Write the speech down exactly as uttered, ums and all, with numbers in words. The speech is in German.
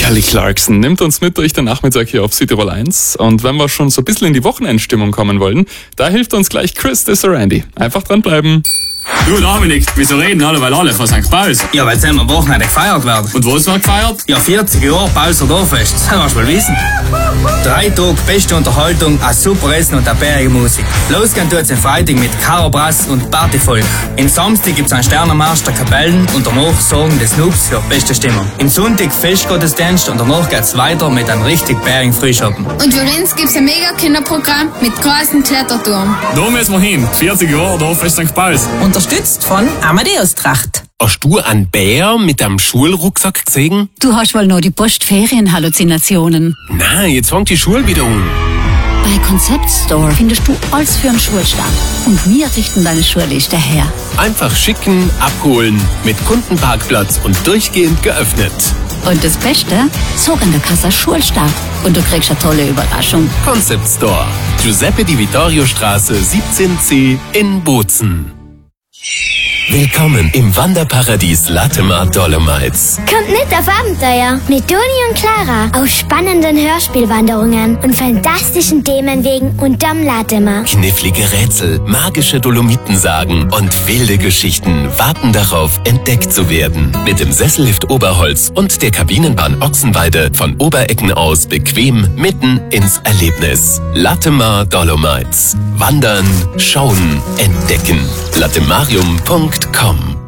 Kelly Clarkson nimmt uns mit durch den Nachmittag hier auf Südtirol eins. Und wenn wir schon so ein bisschen in die Wochenendstimmung kommen wollen, da hilft uns gleich Chris Randy. Einfach dranbleiben. Du, Dominik, wieso reden alle, weil alle von Sankt Pauls? Ja, weil es am Wochenende gefeiert werden. Und wo ist noch gefeiert? Ja, vierzig Jahre Pauser Dorffest, das willst du mal wissen. Drei Tage beste Unterhaltung, ein super Essen und eine bärige Musik. Losgehen tut's im Freitag mit Caro Brass und Partyvolk. Im Samstag gibt's einen Sternenmarsch der Kapellen und danach sorgen des Noobs für beste Stimmung. Im Sonntag Festgottesdienst und danach geht's weiter mit einem richtig bärigen Frühschoppen. Und für uns gibt's ein mega Kinderprogramm mit großen Kletterturm. Da müssen wir hin, vierzig Jahre Dorffest Sankt Pauls. Unterstützt von Amadeus Tracht. Hast du einen Bär mit einem Schulrucksack gesehen? Du hast wohl noch die Postferienhalluzinationen. Nein, jetzt fängt die Schule wieder an. Bei Concept Store findest du alles für einen Schulstart. Und wir richten deine Schulliste her. Einfach schicken, abholen, mit Kundenparkplatz und durchgehend geöffnet. Und das Beste? Sog an der Kasse Schulstart. Und du kriegst eine tolle Überraschung. Concept Store. Giuseppe di Vittorio Straße siebzehn C in Bozen. Willkommen im Wanderparadies Latemar Dolomites. Kommt mit auf Abenteuer mit Toni und Clara auf spannenden Hörspielwanderungen und fantastischen Themenwegen unterm Latemar. Knifflige Rätsel, magische Dolomitensagen und wilde Geschichten warten darauf, entdeckt zu werden. Mit dem Sessellift Oberholz und der Kabinenbahn Ochsenweide von Oberecken aus bequem mitten ins Erlebnis. Latemar Dolomites. Wandern, schauen, entdecken. latemarium punkt com